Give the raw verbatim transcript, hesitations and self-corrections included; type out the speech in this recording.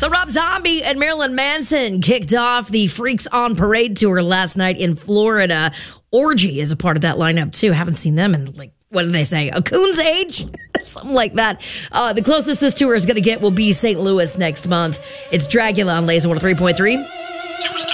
So Rob Zombie and Marilyn Manson kicked off the Freaks on Parade tour last night in Florida. Orgy is a part of that lineup, too. Haven't seen them in, like, what did they say? A coon's age? Something like that. Uh, the closest this tour is going to get will be Saint Louis next month. It's Dragula on Laser one oh three point three.